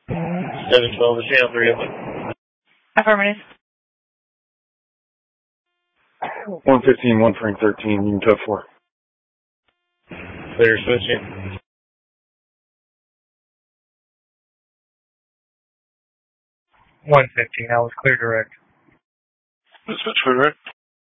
712 is channel 3. Affirmative. 115, 1 Frank 13, you can tell 4. Clear switching. 115, I was clear direct. Switch for direct.